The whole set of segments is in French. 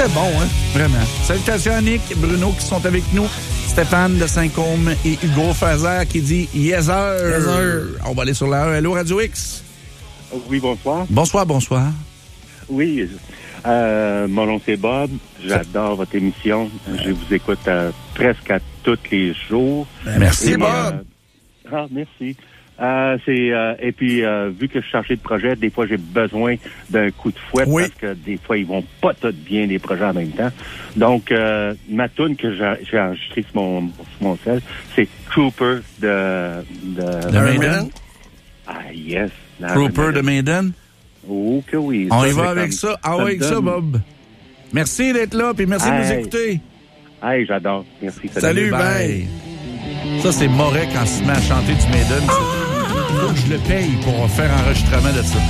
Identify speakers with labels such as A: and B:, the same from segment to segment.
A: C'était bon, hein?
B: Vraiment. Salutations à Nick, Bruno qui sont avec nous, Stéphane de Saint-Côme et Hugo Fazer qui dit yes sir.
A: Yes sir.
B: On va aller sur la 1. Allô, Radio X?
C: Oui, bonsoir.
B: Bonsoir.
C: Oui, mon nom c'est Bob. J'adore votre émission. Je vous écoute presque à tous les jours.
B: Merci, Bob.
C: Merci. Et puis, vu que je suis chargé de projet, des fois, j'ai besoin d'un coup de fouet parce que des fois, ils vont pas tous bien les projets en même temps. Donc, ma toune que j'ai enregistrée sur mon cell, c'est Trooper de
B: Maiden?
C: Ah, yes.
B: Trooper de Maiden?
C: Oh, que oui.
B: On y va avec ça. Ah oui, avec ça, Bob. Merci d'être là, puis merci de nous écouter.
C: Hey, j'adore. Merci.
B: Salut, bye. Ça, c'est Moret quand il se met à chanter du Maiden. Faut que je le paye pour faire enregistrement de ça.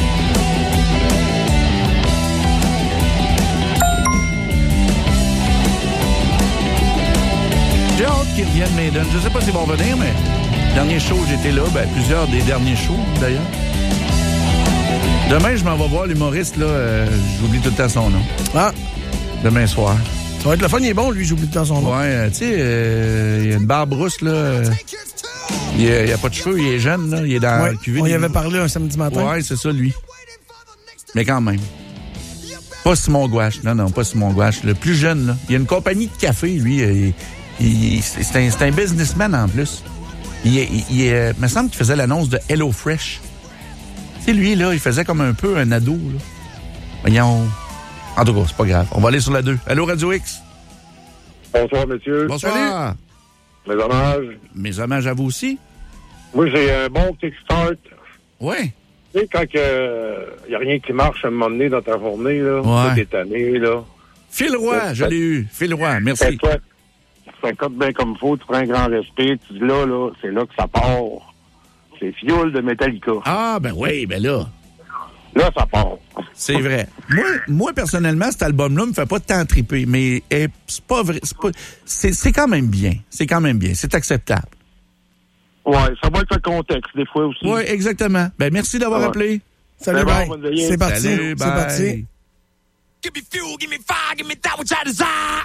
B: J'ai hâte qu'ils reviennent Maiden. Je sais pas s'ils vont venir, mais dernier show, j'étais là. Plusieurs des derniers shows, d'ailleurs. Demain, je m'en vais voir l'humoriste, là. J'oublie tout le temps son nom.
A: Ah!
B: Demain soir.
A: Ça va être le fun, il est bon, lui, j'oublie tout le temps son nom.
B: Ouais, tu sais, il a une barbe rousse, là. Il a pas de cheveux, il est jeune, là. Il est dans le cuvée.
A: On y avait parlé un samedi matin.
B: Ouais, c'est ça, lui. Mais quand même. Pas Simon Gouache. Non, pas Simon Gouache. Le plus jeune, là. Il a une compagnie de café, lui. C'est un businessman, en plus. Il me semble qu'il faisait l'annonce de Hello Fresh. Tu sais, lui, là, il faisait comme un peu un ado, là. Voyons. En tout cas, c'est pas grave. On va aller sur la 2. Allô, Radio X?
D: Bonsoir, monsieur.
B: Bonsoir.
D: Salut. Mes hommages.
B: Mes hommages à vous aussi.
D: Moi, j'ai un bon kickstart.
B: Oui.
D: Tu sais, quand il n'y a rien qui marche à un moment donné dans ta journée, là,
B: ouais.
D: T'es tanné, là.
B: Phil Roy, je l'ai eu. Phil Roy, merci.
D: Ça cote bien comme il faut, tu prends un grand respect, tu dis là, c'est là que ça part. C'est Fuel de Metallica.
B: Ah, ben oui, ben là.
D: Là, ça part.
B: C'est vrai. Moi, personnellement, cet album-là me fait pas tant triper, mais c'est pas vrai. C'est quand même bien. C'est quand même bien. C'est acceptable.
D: Ouais, ça va être le contexte, des fois aussi.
B: Oui, exactement. Ben, merci d'avoir appelé.
A: Salut, bye. C'est parti.
B: Salut, bye.
A: C'est parti.
E: Give me fuel, give me fire, give me that which I desire.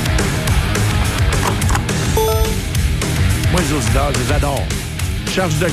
B: Moi, les Ozzy Dogs, je les adore. Charge de